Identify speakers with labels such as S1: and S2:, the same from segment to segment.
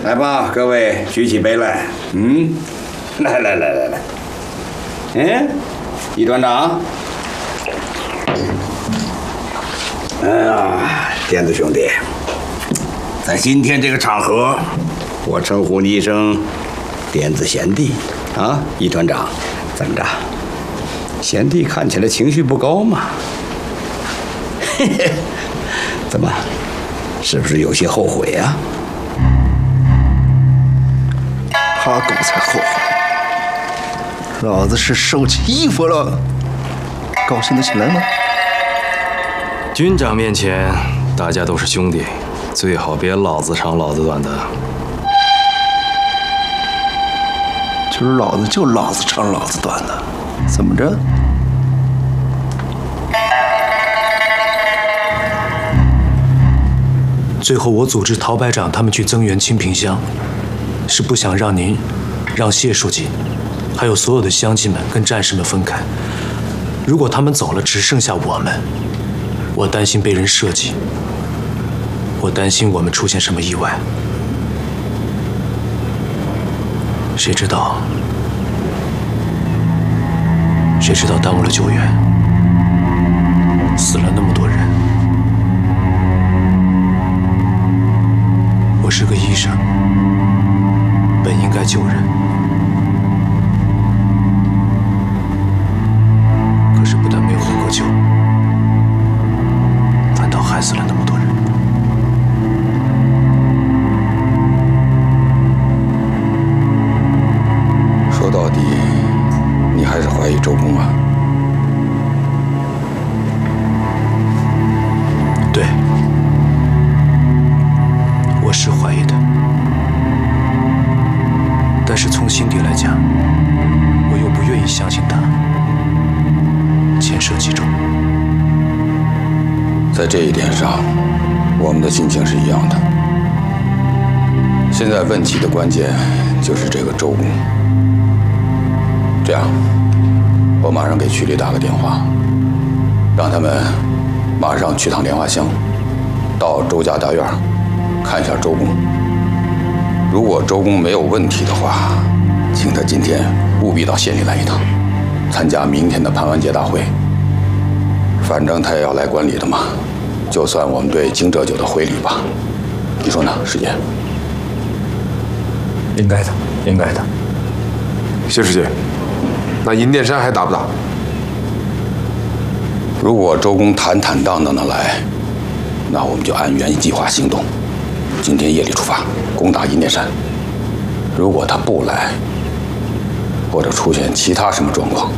S1: 来吧，各位，举起杯来。来。易团长。哎呀，点子兄弟，在今天这个场合，我称呼你一声点子贤弟啊，易团长，怎么着？贤弟看起来情绪不高嘛？嘿嘿，怎么？是不是有些后悔啊？
S2: 他狗才后悔！老子是受欺负了，高兴得起来吗？
S3: 军长面前，大家都是兄弟，最好别老子长老子短的。
S2: 今儿老子就老子长老子短的，怎么着？
S4: 最后我组织陶排长他们去增援清平乡，是不想让您、让谢书记，还有所有的乡亲们跟战士们分开。如果他们走了，只剩下我们，我担心被人设计，我担心我们出现什么意外。谁知道耽误了救援，死了那么多人。我是个医生，本应该救人，可是不但没有能够救，反倒害死了那么多人。
S1: 说到底，你还是怀疑周公啊？
S4: 对，我是怀疑的，但是从心底来讲，我又不愿意相信他牵涉其中。
S1: 在这一点上，我们的心情是一样的。现在问题的关键就是这个周公。这样，我马上给区里打个电话，让他们马上去趟莲花乡，到周家大院看一下周公。如果周公没有问题的话，请他今天务必到县里来一趟，参加明天的盘完结大会。反正他也要来管理的嘛，就算我们对京浙酒的回礼吧。你说呢，师姐？
S5: 应该的，应该的。
S6: 谢师姐，那银殿山还打不打？
S1: 如果周公坦坦荡荡的来，那我们就按原计划行动。今天夜里出发，攻打银殿山。如果他不来，或者出现其他什么状况，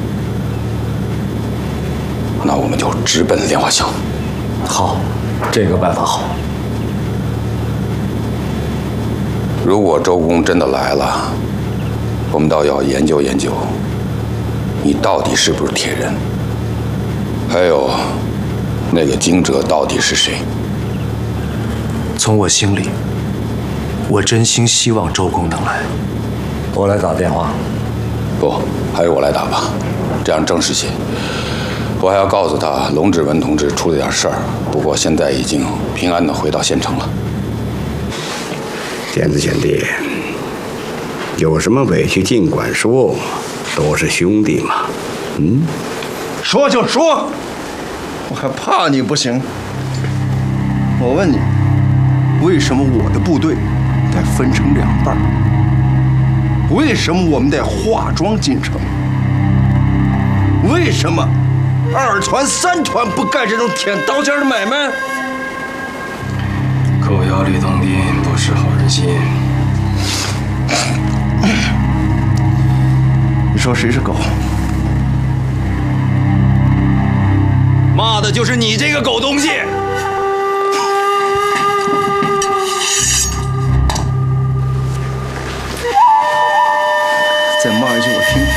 S1: 那我们就直奔莲花乡。
S5: 好，这个办法好。
S1: 如果周公真的来了，我们倒要研究研究，你到底是不是铁人？还有，那个惊蛰到底是谁？
S4: 从我心里，我真心希望周公能来。
S5: 我来打电话。
S1: 不，还是我来打吧，这样正式些。我还要告诉他，龙志文同志出了点事儿，不过现在已经平安地回到县城了。点子贤弟，有什么委屈尽管说，都是兄弟嘛。
S2: 说就说，我还怕你不行？我问你，为什么我的部队得分成两半？为什么我们得化妆进城？为什么2团3团不干这种舔刀尖的买卖？
S3: 狗咬吕洞宾，不识好人心。
S2: 你说谁是狗？
S3: 骂的就是你这个狗东西！
S2: 再骂一句我听听。